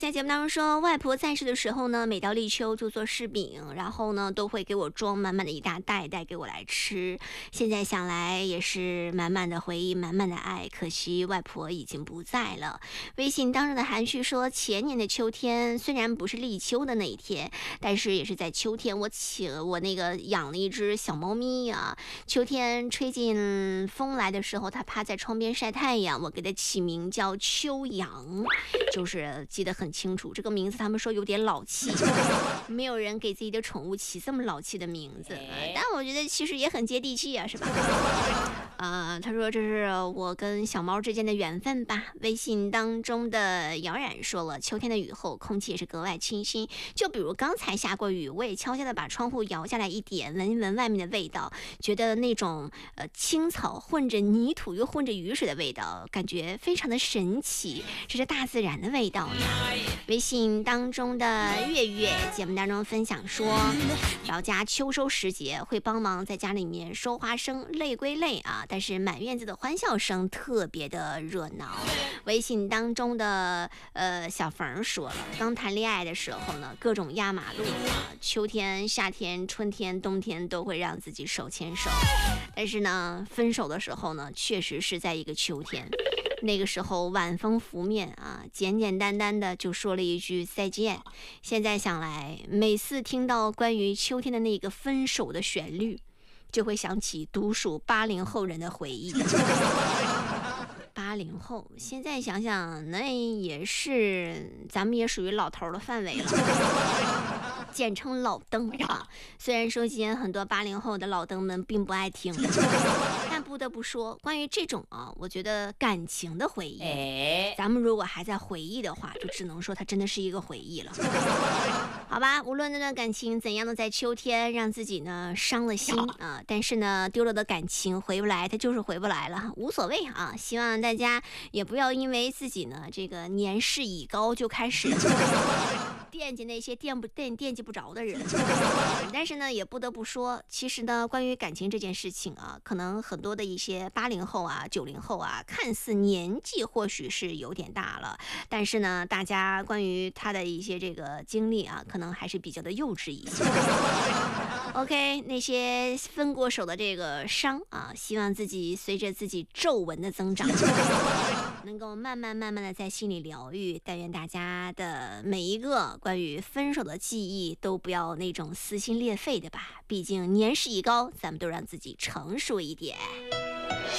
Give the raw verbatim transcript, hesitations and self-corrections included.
在节目当中说，外婆在世的时候呢，每到立秋就做柿饼，然后呢都会给我装满满的一大袋带给我来吃。现在想来也是满满的回忆，满满的爱，可惜外婆已经不在了。微信当中的韩旭说，前年的秋天虽然不是立秋的那一天，但是也是在秋天，我请我那个养了一只小猫咪啊，秋天吹进风来的时候，它趴在窗边晒太阳，我给它起名叫秋阳，就是记得很清楚，这个名字他们说有点老气，没有人给自己的宠物起这么老气的名字，但我觉得其实也很接地气啊，是吧？呃，他说这是我跟小猫之间的缘分吧。微信当中的姚冉说了，秋天的雨后空气也是格外清新，就比如刚才下过雨，我也悄悄的把窗户摇下来一点，闻一闻外面的味道，觉得那种呃青草混着泥土又混着雨水的味道，感觉非常的神奇，这是大自然的味道呀。微信当中的月月节目当中分享说，老家秋收时节会帮忙在家里面收花生，累归累啊，但是满院子的欢笑声特别的热闹。微信当中的呃小冯说了，刚谈恋爱的时候呢，各种压马路啊，秋天、夏天、春天、冬天都会让自己手牵手，但是呢，分手的时候呢，确实是在一个秋天。那个时候晚风拂面啊，简简单单的就说了一句再见。现在想来，每次听到关于秋天的那个分手的旋律，就会想起独属八零后人的回忆。八零后，现在想想，那也是咱们也属于老头的范围了，简称老登啊。虽然说今天很多八零后的老登们并不爱听，但不得不说，关于这种啊，我觉得感情的回忆，咱们如果还在回忆的话，就只能说它真的是一个回忆了。好吧，无论那段感情怎样的在秋天让自己呢伤了心啊，但是呢丢了的感情回不来，它就是回不来了，无所谓啊。希望大家也不要因为自己呢这个年事已高就开始惦记那些惦不惦惦记不着的人。但是呢也不得不说，其实呢关于感情这件事情啊，可能很多的一些八零后啊九零后啊，看似年纪或许是有点大了，但是呢大家关于他的一些这个经历啊，可能还是比较的幼稚一些。OK， 那些分过手的这个伤啊，希望自己随着自己皱纹的增长能够慢慢慢慢的在心里疗愈。但愿大家的每一个关于分手的记忆都不要那种撕心裂肺的吧，毕竟年事已高，咱们都让自己成熟一点。